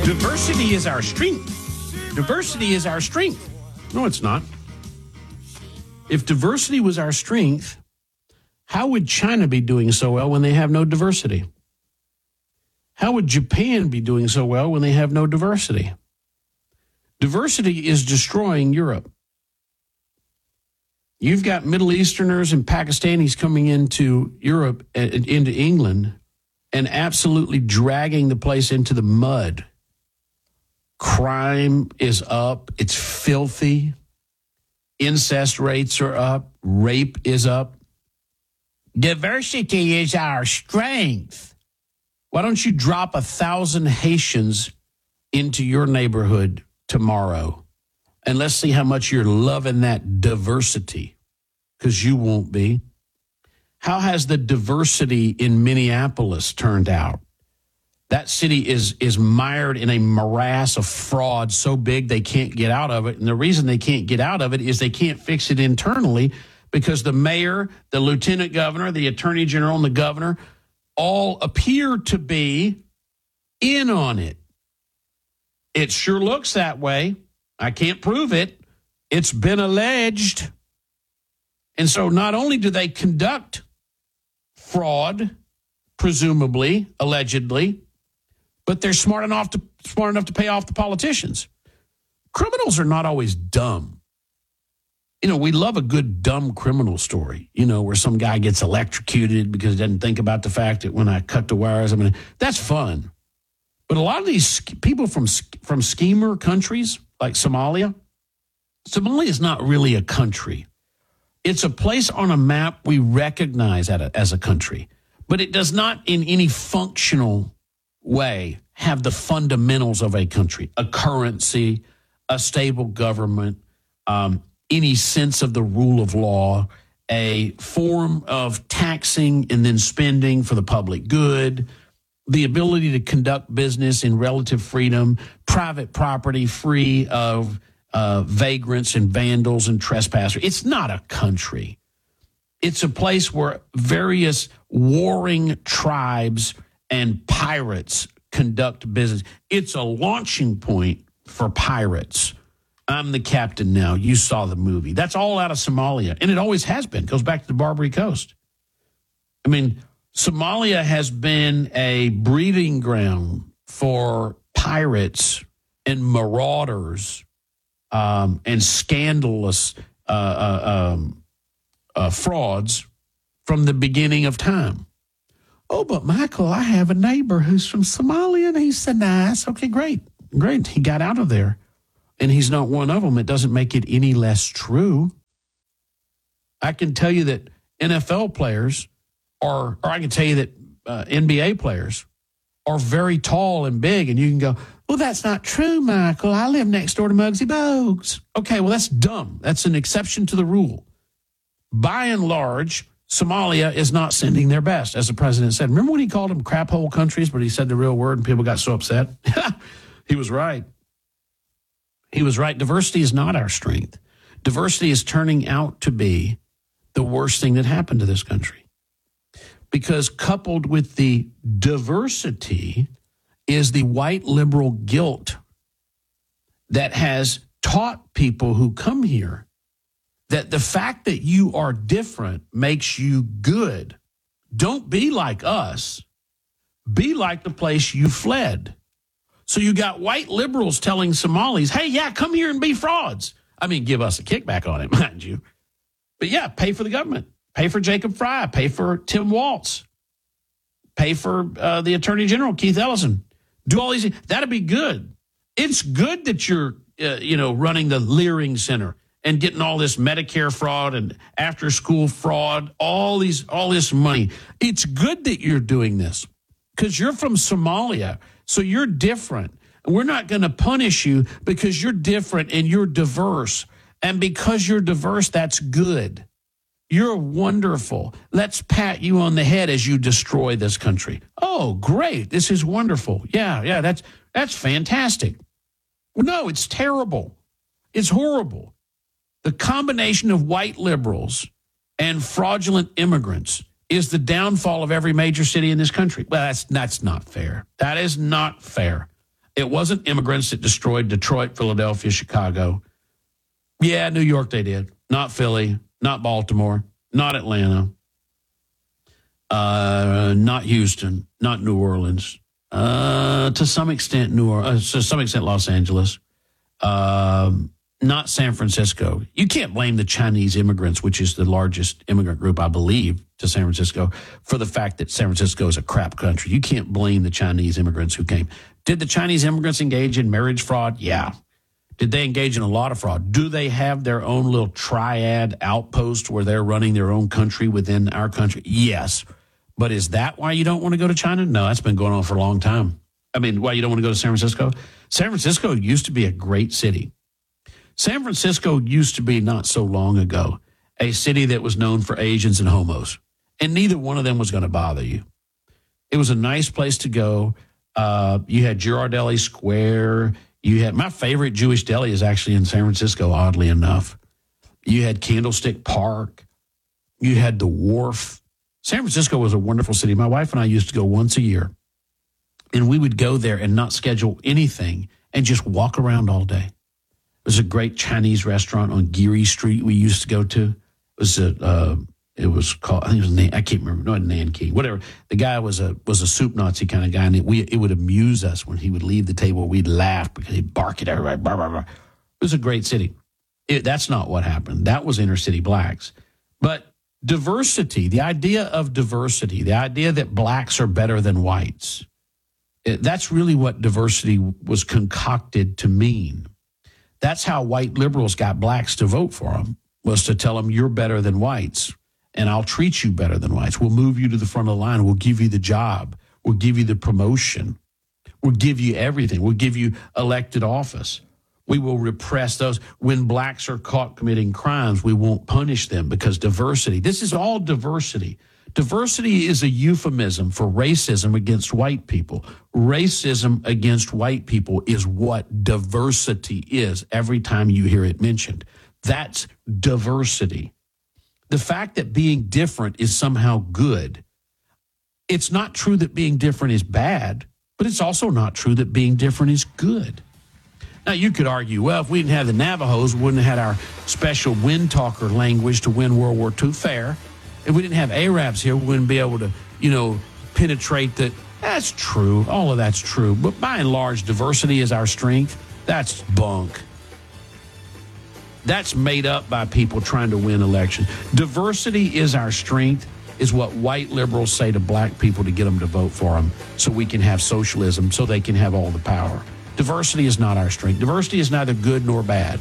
Diversity is our strength. Diversity is our strength. No, it's not. If diversity was our strength, how would China be doing so well when they have no diversity? How would Japan be doing so well when they have no diversity? Diversity is destroying Europe. You've got Middle Easterners and Pakistanis coming into Europe, into England, and absolutely dragging the place into the mud. Crime is up. It's filthy. Incest rates are up. Rape is up. Diversity is our strength. Why don't you drop 1,000 Haitians into your neighborhood tomorrow? And let's see how much you're loving that diversity, because you won't be. How has the diversity in Minneapolis turned out? That city is mired in a morass of fraud so big they can't get out of it. And the reason they can't get out of it is they can't fix it internally, because the mayor, the lieutenant governor, the attorney general, and the governor all appear to be in on it. It sure looks that way. I can't prove it. It's been alleged. And so not only do they conduct fraud, presumably, allegedly, but they're smart enough to pay off the politicians. Criminals are not always dumb. You know, we love a good dumb criminal story, you know, where some guy gets electrocuted because he doesn't think about the fact that when I cut the wires, that's fun. But a lot of these people from schemer countries like Somalia is not really a country. It's a place on a map we recognize as a country, but it does not in any functional way have the fundamentals of a country, a currency, a stable government, any sense of the rule of law, a form of taxing and then spending for the public good, the ability to conduct business in relative freedom, private property free of vagrants and vandals and trespassers. It's not a country. It's a place where various warring tribes and pirates conduct business. It's a launching point for pirates. I'm the captain now. You saw the movie. That's all out of Somalia, and it always has been. It goes back to the Barbary Coast. I mean, Somalia has been a breeding ground for pirates and marauders and scandalous frauds from the beginning of time. Oh, but Michael, I have a neighbor who's from Somalia, and he's so nice. Okay, great. He got out of there, and he's not one of them. It doesn't make it any less true. I can tell you that NFL players or I can tell you that NBA players are very tall and big, and you can go, well, that's not true, Michael. I live next door to Muggsy Bogues. Okay, well, that's dumb. That's an exception to the rule. By and large, Somalia is not sending their best, as the president said. Remember when he called them crap hole countries, but he said the real word and people got so upset? He was right. He was right. Diversity is not our strength. Diversity is turning out to be the worst thing that happened to this country. Because coupled with the diversity is the white liberal guilt that has taught people who come here that the fact that you are different makes you good. Don't be like us. Be like the place you fled. So you got white liberals telling Somalis, hey, yeah, come here and be frauds. I mean, give us a kickback on it, mind you. But yeah, pay for the government. Pay for Jacob Fry. Pay for Tim Walz. Pay for the Attorney General, Keith Ellison. Do all these things. That'd be good. It's good that you're, running the Leering Center and getting all this Medicare fraud and after-school fraud, all this money. It's good that you're doing this because you're from Somalia, so you're different. We're not going to punish you because you're different and you're diverse. And because you're diverse, that's good. You're wonderful. Let's pat you on the head as you destroy this country. Oh, great. This is wonderful. Yeah, that's fantastic. No, it's terrible. It's horrible. The combination of white liberals and fraudulent immigrants is the downfall of every major city in this country. Well, that's not fair. That is not fair. It wasn't immigrants that destroyed Detroit, Philadelphia, Chicago. Yeah, New York they did. Not Philly, not Baltimore, not Atlanta, not Houston, not New Orleans. To some extent, Los Angeles. Not San Francisco. You can't blame the Chinese immigrants, which is the largest immigrant group, I believe, to San Francisco, for the fact that San Francisco is a crap country. You can't blame the Chinese immigrants who came. Did the Chinese immigrants engage in marriage fraud? Yeah. Did they engage in a lot of fraud? Do they have their own little triad outpost where they're running their own country within our country? Yes. But is that why you don't want to go to China? No, that's been going on for a long time. I mean, why you don't want to go to San Francisco? San Francisco used to be a great city. San Francisco used to be, not so long ago, a city that was known for Asians and homos. And neither one of them was going to bother you. It was a nice place to go. You had Girardelli Square. You had, my favorite Jewish deli is actually in San Francisco, oddly enough. You had Candlestick Park. You had the Wharf. San Francisco was a wonderful city. My wife and I used to go once a year. And we would go there and not schedule anything and just walk around all day. There's a great Chinese restaurant on Geary Street we used to go to. It was called, I think it was, I can't remember, no, Nanking, whatever. The guy was a soup Nazi kind of guy, and it would amuse us when he would leave the table. We'd laugh because he'd bark at everybody. Blah, blah, blah. It was a great city. That's not what happened. That was inner city blacks. But diversity, the idea of diversity, the idea that blacks are better than whites, that's really what diversity was concocted to mean. That's how white liberals got blacks to vote for them, was to tell them you're better than whites, and I'll treat you better than whites. We'll move you to the front of the line. We'll give you the job. We'll give you the promotion. We'll give you everything. We'll give you elected office. We will repress those. When blacks are caught committing crimes, we won't punish them because diversity. This is all diversity. Diversity is a euphemism for racism against white people. Racism against white people is what diversity is every time you hear it mentioned. That's diversity. The fact that being different is somehow good. It's not true that being different is bad, but it's also not true that being different is good. Now, you could argue, well, if we didn't have the Navajos, we wouldn't have had our special wind talker language to win World War II. Fair. If we didn't have Arabs here, we wouldn't be able to, penetrate that. That's true. All of that's true. But by and large, diversity is our strength. That's bunk. That's made up by people trying to win elections. Diversity is our strength is what white liberals say to black people to get them to vote for them so we can have socialism, so they can have all the power. Diversity is not our strength. Diversity is neither good nor bad.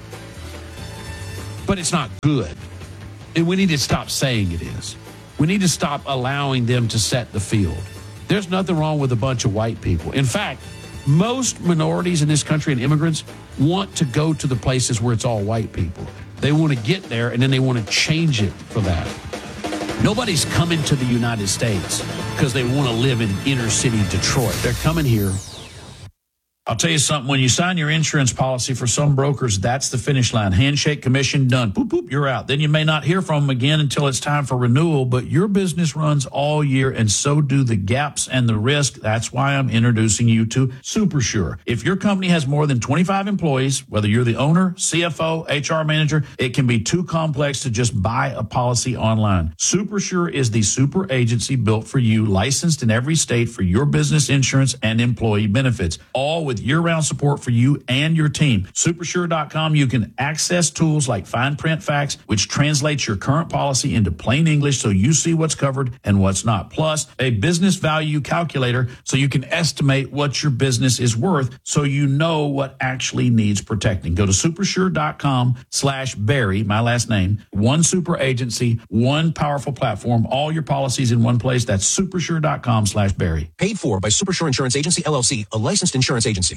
But it's not good. And we need to stop saying it is. We need to stop allowing them to set the field. There's nothing wrong with a bunch of white people. In fact, most minorities in this country and immigrants want to go to the places where it's all white people. They want to get there, and then they want to change it for that. Nobody's coming to the United States because they want to live in inner city Detroit. They're coming here. I'll tell you something. When you sign your insurance policy for some brokers, that's the finish line. Handshake, commission, done. Boop, boop, you're out. Then you may not hear from them again until it's time for renewal, but your business runs all year, and so do the gaps and the risk. That's why I'm introducing you to SuperSure. If your company has more than 25 employees, whether you're the owner, CFO, HR manager, it can be too complex to just buy a policy online. SuperSure is the super agency built for you, licensed in every state for your business insurance and employee benefits, all with year-round support for you and your team. Supersure.com, you can access tools like Fine Print Facts, which translates your current policy into plain English so you see what's covered and what's not. Plus, a business value calculator so you can estimate what your business is worth so you know what actually needs protecting. Go to supersure.com/Barry, my last name. One super agency, one powerful platform, all your policies in one place. That's supersure.com/Barry. Paid for by Supersure Insurance Agency, LLC, a licensed insurance agency.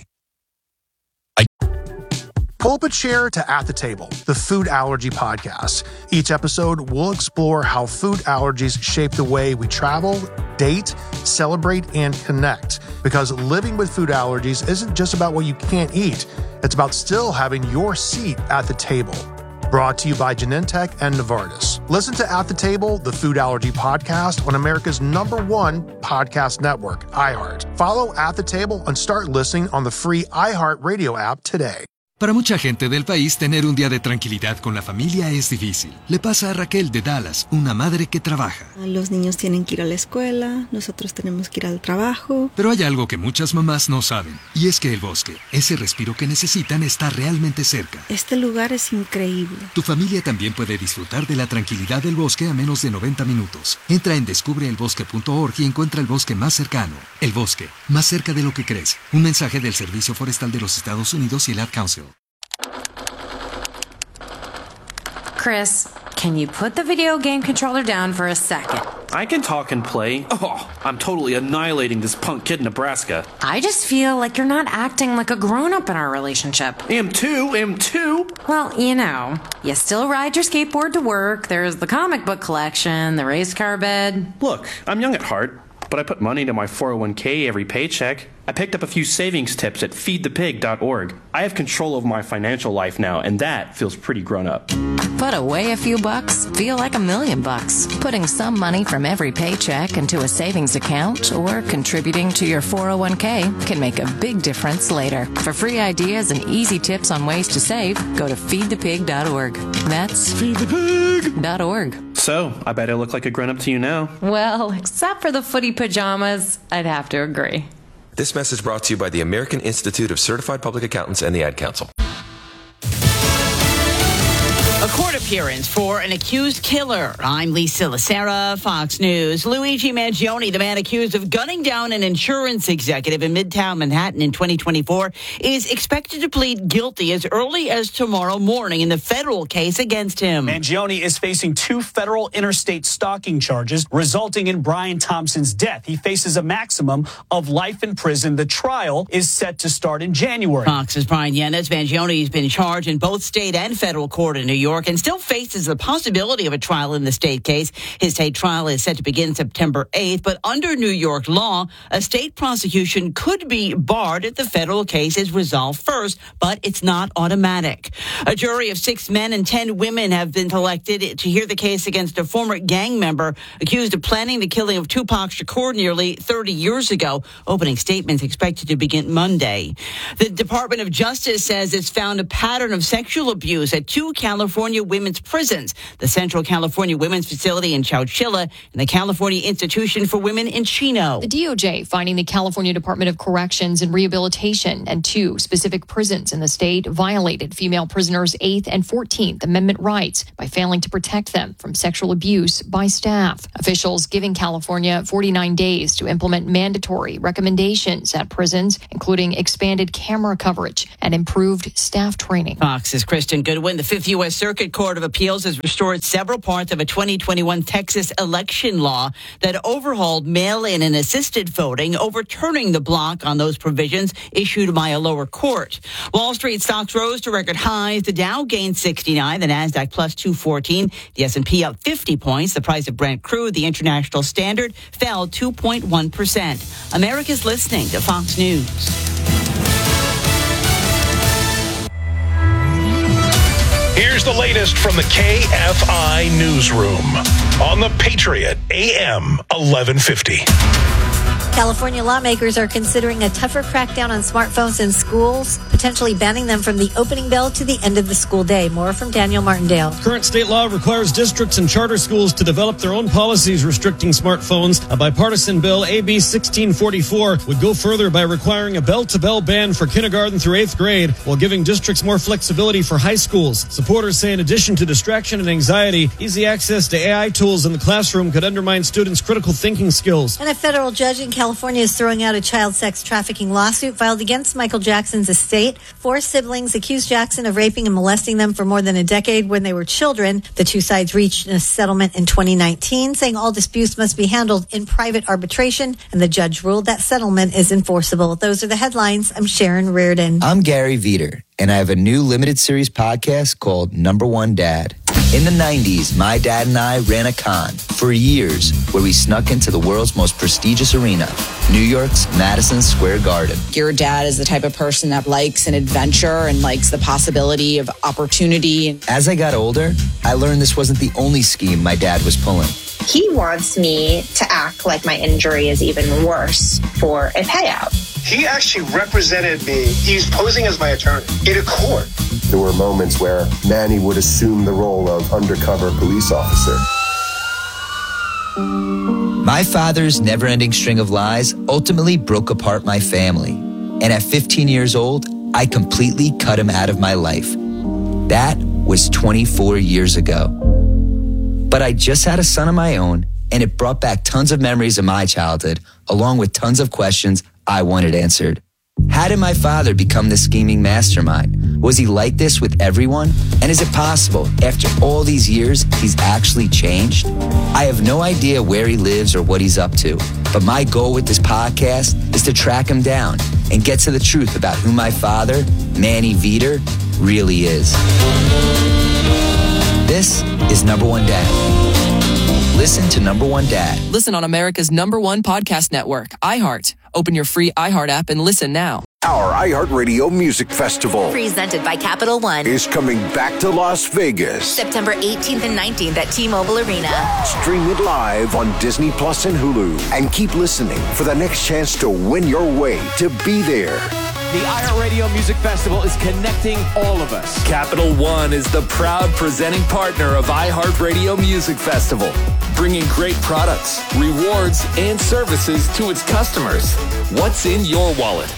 Pull up a chair to At the Table, the food allergy podcast. Each episode, we'll explore how food allergies shape the way we travel, date, celebrate, and connect. Because living with food allergies isn't just about what you can't eat. It's about still having your seat at the table. Brought to you by Genentech and Novartis. Listen to At the Table, the Food Allergy Podcast on America's #1 podcast network, iHeart. Follow At the Table and start listening on the free iHeart Radio app today. Para mucha gente del país, tener un día de tranquilidad con la familia es difícil. Le pasa a Raquel de Dallas, una madre que trabaja. Los niños tienen que ir a la escuela, nosotros tenemos que ir al trabajo. Pero hay algo que muchas mamás no saben, y es que el bosque, ese respiro que necesitan, está realmente cerca. Este lugar es increíble. Tu familia también puede disfrutar de la tranquilidad del bosque a menos de 90 minutos. Entra en descubreelbosque.org y encuentra el bosque más cercano. El bosque, más cerca de lo que crees. Un mensaje del Servicio Forestal de los Estados Unidos y el Ad Council. Chris, can you put the video game controller down for a second? I can talk and play. Oh, I'm totally annihilating this punk kid in Nebraska. I just feel like you're not acting like a grown-up in our relationship. Am too. Well, you still ride your skateboard to work, there's the comic book collection, the race car bed. Look, I'm young at heart, but I put money into my 401k every paycheck. I picked up a few savings tips at feedthepig.org. I have control over my financial life now, and that feels pretty grown up. Put away a few bucks, feel like $1 million. Putting some money from every paycheck into a savings account or contributing to your 401k can make a big difference later. For free ideas and easy tips on ways to save, go to feedthepig.org. That's feedthepig.org. So, I bet I look like a grown-up to you now. Well, except for the footy pajamas, I'd have to agree. This message brought to you by the American Institute of Certified Public Accountants and the Ad Council. A court appearance for an accused killer. I'm Lisa Lacera, Fox News. Luigi Mangione, the man accused of gunning down an insurance executive in Midtown Manhattan in 2024, is expected to plead guilty as early as tomorrow morning in the federal case against him. Mangione is facing 2 federal interstate stalking charges resulting in Brian Thompson's death. He faces a maximum of life in prison. The trial is set to start in January. Fox's Brian Yanez. Mangione has been charged in both state and federal court in New York and still faces the possibility of a trial in the state case. His state trial is set to begin September 8th, but under New York law, a state prosecution could be barred if the federal case is resolved first, but it's not automatic. A jury of 6 men and 10 women have been selected to hear the case against a former gang member accused of planning the killing of Tupac Shakur nearly 30 years ago. Opening statements expected to begin Monday. The Department of Justice says it's found a pattern of sexual abuse at 2 California women's prisons, the Central California Women's Facility in Chowchilla and the California Institution for Women in Chino. The DOJ finding the California Department of Corrections and Rehabilitation and 2 specific prisons in the state violated female prisoners' 8th and 14th Amendment rights by failing to protect them from sexual abuse by staff. Officials giving California 49 days to implement mandatory recommendations at prisons, including expanded camera coverage and improved staff training. Fox's Kristen Goodwin. The 5th U.S. Circuit Court of Appeals has restored several parts of a 2021 Texas election law that overhauled mail-in and assisted voting, overturning the block on those provisions issued by a lower court. Wall Street stocks rose to record highs. The Dow gained 69, the Nasdaq plus 214, the S&P up 50 points. The price of Brent crude, the international standard, fell 2.1%. America's listening to Fox News. Here's the latest from the KFI Newsroom on the Patriot AM 1150. California lawmakers are considering a tougher crackdown on smartphones in schools, potentially banning them from the opening bell to the end of the school day. More from Daniel Martindale. Current state law requires districts and charter schools to develop their own policies restricting smartphones. A bipartisan bill, AB 1644, would go further by requiring a bell-to-bell ban for kindergarten through 8th grade, while giving districts more flexibility for high schools. Supporters say in addition to distraction and anxiety, easy access to AI tools in the classroom could undermine students' critical thinking skills. And a federal judge in California is throwing out a child sex trafficking lawsuit filed against Michael Jackson's estate. 4 siblings accused Jackson of raping and molesting them for more than a decade when they were children. The 2 sides reached a settlement in 2019, saying all disputes must be handled in private arbitration, and the judge ruled that settlement is enforceable. Those are the headlines. I'm Sharon Reardon. I'm Gary Veter, and I have a new limited series podcast called Number One Dad. In the 90s, my dad and I ran a con for years where we snuck into the world's most prestigious arena, New York's Madison Square Garden. Your dad is the type of person that likes an adventure and likes the possibility of opportunity. As I got older, I learned this wasn't the only scheme my dad was pulling. He wants me to act like my injury is even worse for a payout. He actually represented me. He's posing as my attorney in a court. There were moments where Manny would assume the role of undercover police officer. My father's never-ending string of lies ultimately broke apart my family. And at 15 years old, I completely cut him out of my life. That was 24 years ago. But I just had a son of my own, and it brought back tons of memories of my childhood, along with tons of questions I wanted answered. How did my father become the scheming mastermind? Was he like this with everyone? And is it possible, after all these years, he's actually changed? I have no idea where he lives or what he's up to, but my goal with this podcast is to track him down and get to the truth about who my father, Manny Veter, really is. This is Number One Dad. Listen to Number One Dad. Listen on America's #1 podcast network, iHeart. Open your free iHeart app and listen now. Our iHeartRadio Music Festival, presented by Capital One, is coming back to Las Vegas. September 18th and 19th at T-Mobile Arena. Stream it live on Disney Plus and Hulu. And keep listening for the next chance to win your way to be there. The iHeartRadio Music Festival is connecting all of us. Capital One is the proud presenting partner of iHeartRadio Music Festival, bringing great products, rewards, and services to its customers. What's in your wallet?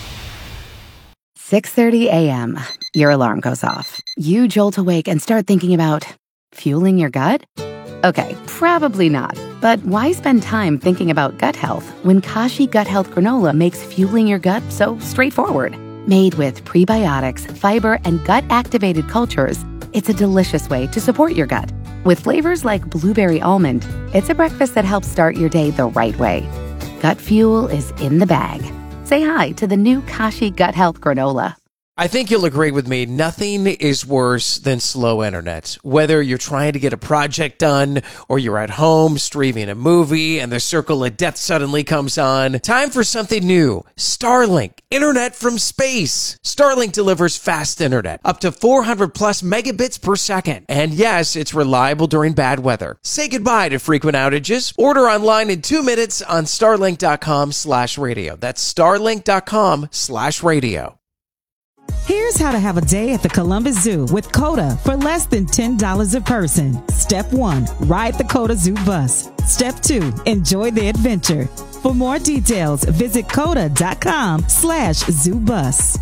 6:30 a.m. Your alarm goes off. You jolt awake and start thinking about fueling your gut? Okay, probably not. But why spend time thinking about gut health when Kashi Gut Health Granola makes fueling your gut so straightforward? Made with prebiotics, fiber, and gut-activated cultures, it's a delicious way to support your gut. With flavors like blueberry almond, it's a breakfast that helps start your day the right way. Gut fuel is in the bag. Say hi to the new Kashi Gut Health Granola. I think you'll agree with me. Nothing is worse than slow internet. Whether you're trying to get a project done or you're at home streaming a movie and the circle of death suddenly comes on. Time for something new. Starlink. Internet from space. Starlink delivers fast internet. Up to 400 plus megabits per second. And yes, it's reliable during bad weather. Say goodbye to frequent outages. Order online in 2 minutes on starlink.com/radio. That's starlink.com/radio. Here's how to have a day at the Columbus Zoo with COTA for less than $10 a person. Step 1, ride the COTA Zoo bus. Step 2, enjoy the adventure. For more details, visit COTA.com/ZooBus.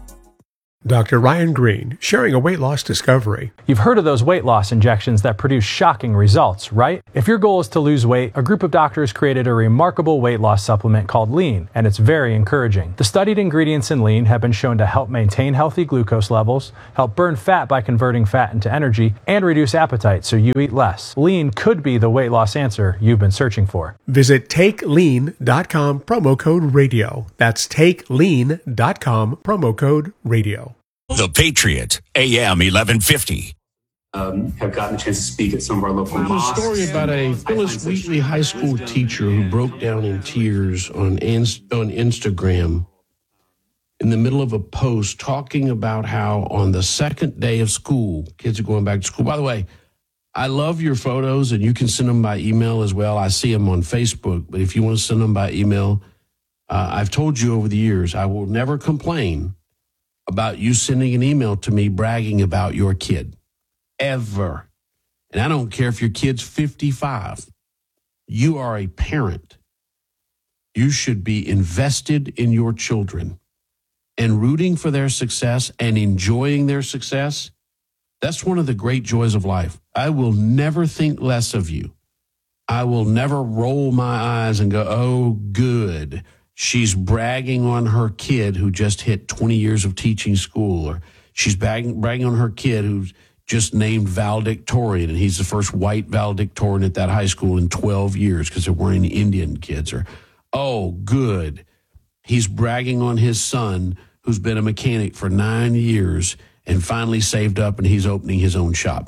Dr. Ryan Green, sharing a weight loss discovery. You've heard of those weight loss injections that produce shocking results, right? If your goal is to lose weight, a group of doctors created a remarkable weight loss supplement called Lean, and it's very encouraging. The studied ingredients in Lean have been shown to help maintain healthy glucose levels, help burn fat by converting fat into energy, and reduce appetite so you eat less. Lean could be the weight loss answer you've been searching for. Visit TakeLean.com, promo code radio. That's TakeLean.com, promo code radio. The Patriot, AM 1150. Have gotten a chance to speak at some of our local mosques. There's a story about a Phyllis Wheatley High School teacher who broke down in tears on Instagram in the middle of a post talking about how on the second day of school, kids are going back to school. By the way, I love your photos, and you can send them by email as well. I see them on Facebook, but if you want to send them by email, I've told you over the years, I will never complain about you sending an email to me bragging about your kid, ever. And I don't care if your kid's 55. You are a parent. You should be invested in your children and rooting for their success and enjoying their success. That's one of the great joys of life. I will never think less of you. I will never roll my eyes and go, oh, good. She's bragging on her kid who just hit 20 years of teaching school, or she's bragging on her kid who's just named valedictorian, and he's the first white valedictorian at that high school in 12 years because there weren't any Indian kids. Or, oh, good. He's bragging on his son who's been a mechanic for 9 years and finally saved up and he's opening his own shop.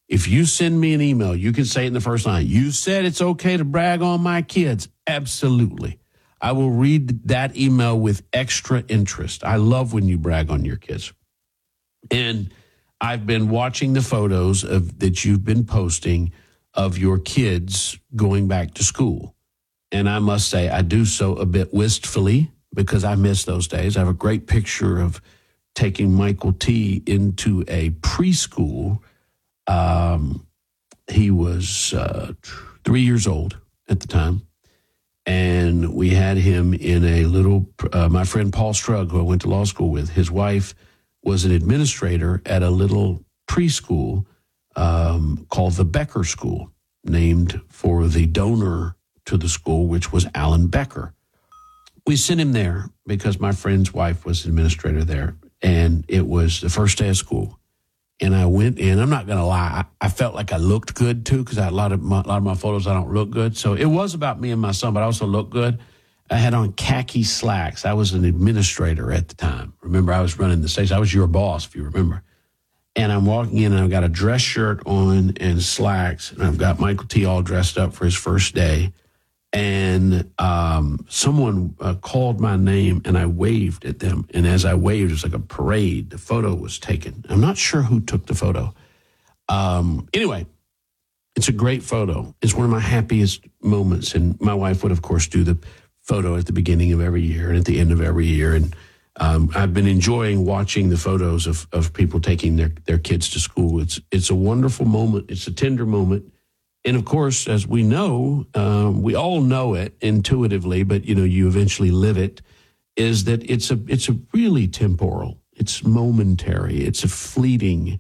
If you send me an email, you can say it in the first line. You said it's okay to brag on my kids. Absolutely. I will read that email with extra interest. I love when you brag on your kids. And I've been watching the photos that you've been posting of your kids going back to school. And I must say, I do so a bit wistfully because I miss those days. I have a great picture of taking Michael T. into a preschool. He was 3 years old at the time. And we had him in a little, my friend Paul Strug, who I went to law school with, his wife was an administrator at a little preschool called the Becker School, named for the donor to the school, which was Alan Becker. We sent him there because my friend's wife was an administrator there, and it was the first day of school. And I went in. I'm not going to lie. I felt like I looked good, too, because a lot of my photos, I don't look good. So it was about me and my son, but I also looked good. I had on khaki slacks. I was an administrator at the time. Remember, I was running the station. I was your boss, if you remember. And I'm walking in, and I've got a dress shirt on and slacks, and I've got Michael T. all dressed up for his first day. And someone called my name, and I waved at them. And as I waved, it was like a parade. The photo was taken. I'm not sure who took the photo. Anyway, it's a great photo. It's one of my happiest moments. And my wife would, of course, do the photo at the beginning of every year and at the end of every year. And I've been enjoying watching the photos of people taking their kids to school. It's a wonderful moment. It's a tender moment. And of course, as we know, we all know it intuitively, but you eventually live it, is that it's a really temporal, it's momentary, it's a fleeting,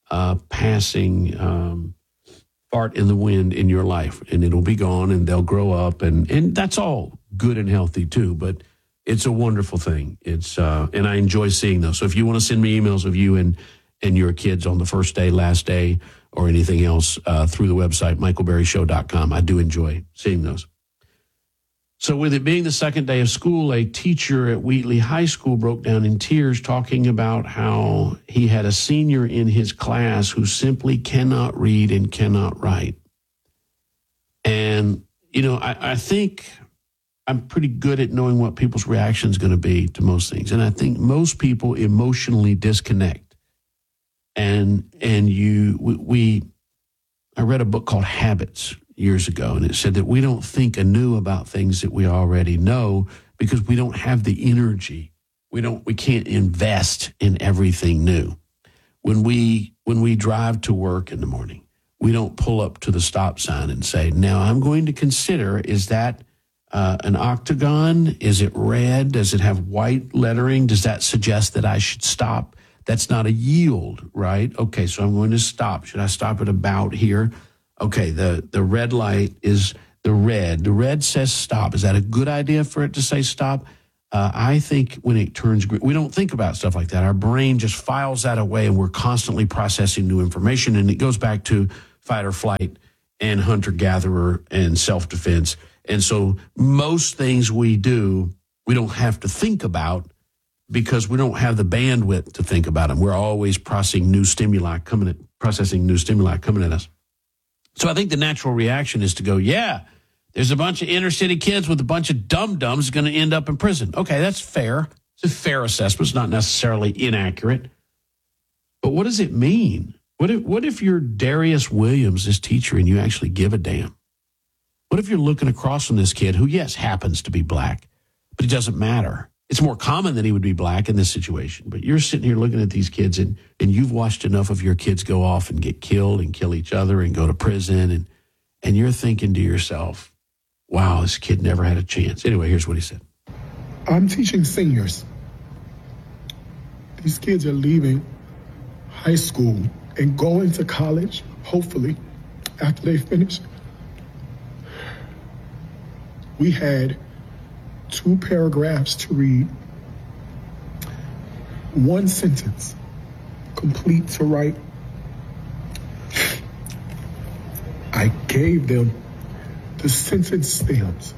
passing fart in the wind in your life, and it'll be gone, and they'll grow up, and that's all good and healthy too. But it's a wonderful thing. It's and I enjoy seeing those. So if you want to send me emails of you and your kids on the first day, last day, or anything else through the website, michaelberryshow.com. I do enjoy seeing those. So with it being the second day of school, a teacher at Wheatley High School broke down in tears talking about how he had a senior in his class who simply cannot read and cannot write. And, I think I'm pretty good at knowing what people's reaction is going to be to most things. And I think most people emotionally disconnect. I read a book called Habits years ago, and it said that we don't think anew about things that we already know because we don't have the energy. We can't invest in everything new. When we drive to work in the morning, we don't pull up to the stop sign and say, now I'm going to consider, is that an octagon? Is it red? Does it have white lettering? Does that suggest that I should stop? That's not a yield, right? Okay, so I'm going to stop. Should I stop at about here? Okay, the red light is the red. The red says stop. Is that a good idea for it to say stop? I think when it turns green, we don't think about stuff like that. Our brain just files that away, and we're constantly processing new information. And it goes back to fight or flight and hunter-gatherer and self-defense. And so most things we do, we don't have to think about, because we don't have the bandwidth to think about them. We're always processing new stimuli coming at us. So I think the natural reaction is to go, yeah, there's a bunch of inner city kids with a bunch of dum-dums going to end up in prison. Okay, that's fair. It's a fair assessment. It's not necessarily inaccurate. But what does it mean? What if you're Darius Williams, this teacher, and you actually give a damn? What if you're looking across from this kid who, yes, happens to be black, but it doesn't matter? It's more common that he would be black in this situation. But you're sitting here looking at these kids, and you've watched enough of your kids go off and get killed and kill each other and go to prison. And you're thinking to yourself, wow, this kid never had a chance. Anyway, here's what he said. I'm teaching seniors. These kids are leaving high school and going to college, hopefully, after they finish. We had 2 paragraphs to read, 1 sentence, complete to write. I gave them the sentence stems.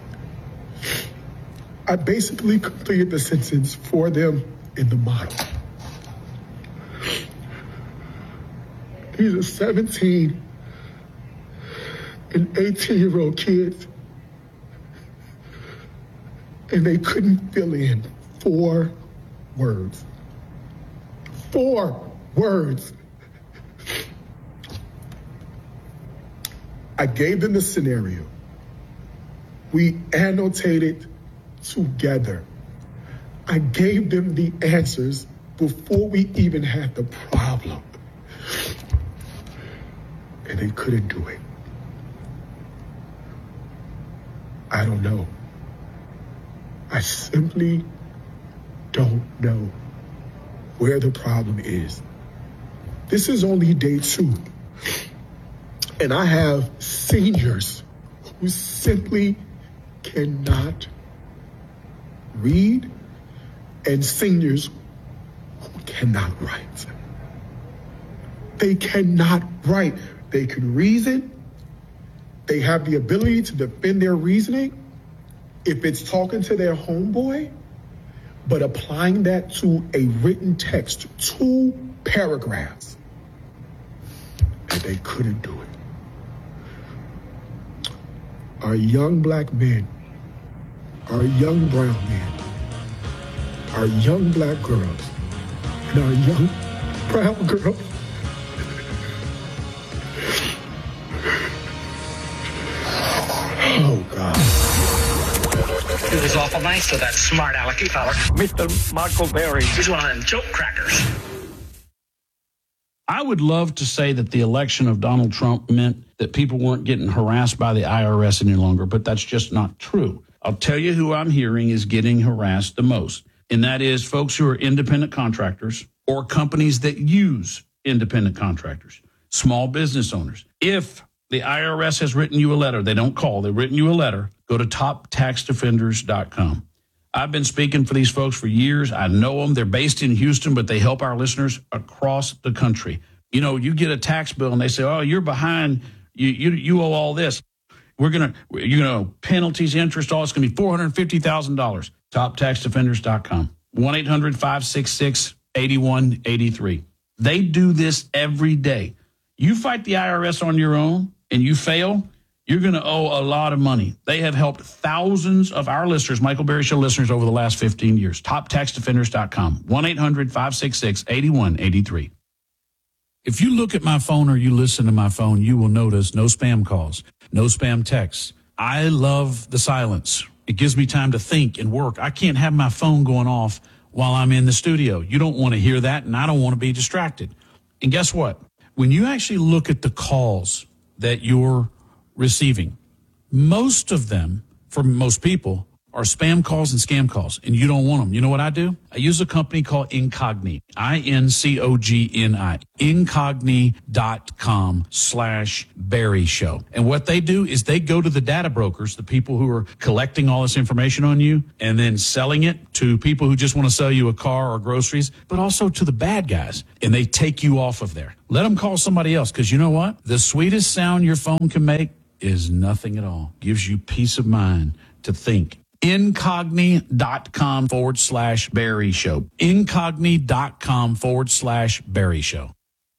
I basically completed the sentence for them in the model. These are 17 and 18-year-old kids, and they couldn't fill in 4 words. 4 words. I gave them the scenario. We annotated together. I gave them the answers before we even had the problem. And they couldn't do it. I don't know. I simply don't know where the problem is. This is only day 2. And I have seniors who simply cannot read and seniors who cannot write. They cannot write. They can reason. They have the ability to defend their reasoning if it's talking to their homeboy, but applying that to a written text, 2 paragraphs, and they couldn't do it. Our young black men, our young brown men, our young black girls, and our young brown girls oh, God. It was awful nice of that smart alecky fella. Mr. Michael Berry. He's one of them joke crackers. I would love to say that the election of Donald Trump meant that people weren't getting harassed by the IRS any longer, but that's just not true. I'll tell you who I'm hearing is getting harassed the most, and that is folks who are independent contractors or companies that use independent contractors, small business owners. If the IRS has written you a letter, they don't call, they've written you a letter, go to toptaxdefenders.com. I've been speaking for these folks for years. I know them. They're based in Houston, but they help our listeners across the country. You know, you get a tax bill and they say, oh, you're behind. You owe all this. Penalties, interest, all it's going to be $450,000. Toptaxdefenders.com. 1-800-566-8183. They do this every day. You fight the IRS on your own and you fail, you're going to owe a lot of money. They have helped thousands of our listeners, Michael Berry Show listeners, over the last 15 years. TopTaxDefenders.com. 1-800-566-8183. If you look at my phone or you listen to my phone, you will notice no spam calls, no spam texts. I love the silence. It gives me time to think and work. I can't have my phone going off while I'm in the studio. You don't want to hear that, and I don't want to be distracted. And guess what? When you actually look at the calls that you're receiving, most of them, for most people, are spam calls and scam calls, and you don't want them. You know what I do? I use a company called Incogni, Incogni, Incogni.com/Berry Show. And what they do is they go to the data brokers, the people who are collecting all this information on you and then selling it to people who just want to sell you a car or groceries, but also to the bad guys, and they take you off of there. Let them call somebody else, because you know what? The sweetest sound your phone can make is nothing at all. Gives you peace of mind to think. Incogni.com/Berry Show. Incogni.com/Berry Show.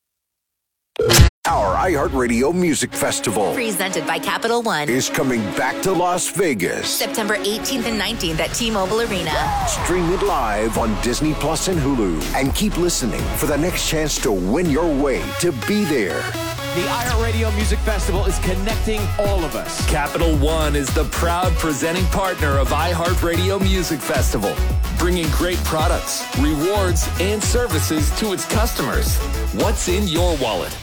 Our iHeartRadio Music Festival, presented by Capital One, is coming back to Las Vegas. September 18th and 19th at T-Mobile Arena. Stream it live on Disney Plus and Hulu. And keep listening for the next chance to win your way to be there. The iHeartRadio Music Festival is connecting all of us. Capital One is the proud presenting partner of iHeartRadio Music Festival, bringing great products, rewards, and services to its customers. What's in your wallet?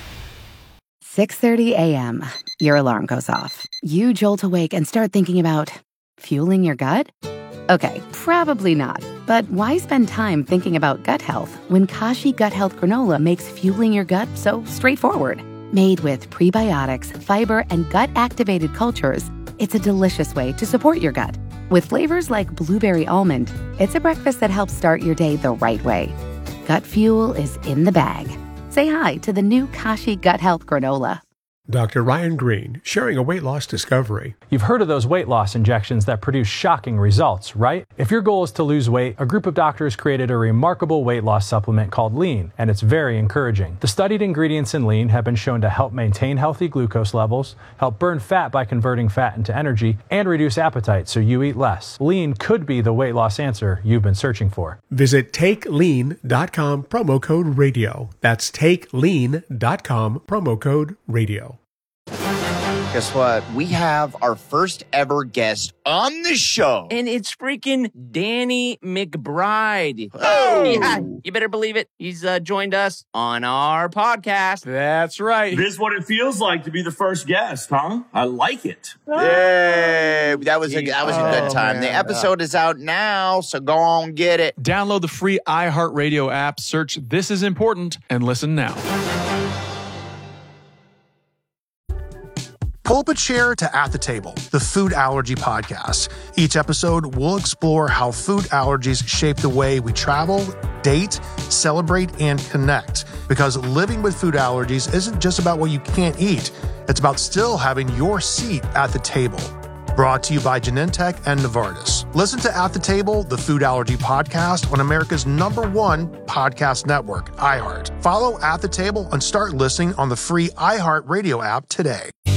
6:30 a.m. Your alarm goes off. You jolt awake and start thinking about fueling your gut? Okay, probably not. But why spend time thinking about gut health when Kashi Gut Health Granola makes fueling your gut so straightforward? Made with prebiotics, fiber, and gut-activated cultures, it's a delicious way to support your gut. With flavors like blueberry almond, it's a breakfast that helps start your day the right way. Gut fuel is in the bag. Say hi to the new Kashi Gut Health Granola. Dr. Ryan Green, sharing a weight loss discovery. You've heard of those weight loss injections that produce shocking results, right? If your goal is to lose weight, a group of doctors created a remarkable weight loss supplement called Lean, and it's very encouraging. The studied ingredients in Lean have been shown to help maintain healthy glucose levels, help burn fat by converting fat into energy, and reduce appetite so you eat less. Lean could be the weight loss answer you've been searching for. Visit TakeLean.com, promo code radio. That's TakeLean.com, promo code radio. Guess what? We have our first ever guest on the show. And it's freaking Danny McBride. Oh! Yeah, you better believe it. He's joined us on our podcast. That's right. This is what it feels like to be the first guest, huh? I like it. Yay! That was a good time. Man. The episode is out now, so go on get it. Download the free iHeartRadio app, search This Is Important, and listen now. Pull up a chair to At the Table, the food allergy podcast. Each episode, we'll explore how food allergies shape the way we travel, date, celebrate, and connect. Because living with food allergies isn't just about what you can't eat. It's about still having your seat at the table. Brought to you by Genentech and Novartis. Listen to At the Table, the food allergy podcast on America's #1 podcast network, iHeart. Follow At the Table and start listening on the free iHeartRadio app today.